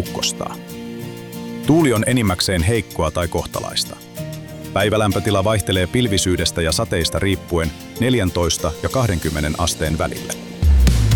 kukkostaa. Tuuli on enimmäkseen heikkoa tai kohtalaista. Päivälämpötila vaihtelee pilvisyydestä ja sateista riippuen 14 ja 20 asteen välillä.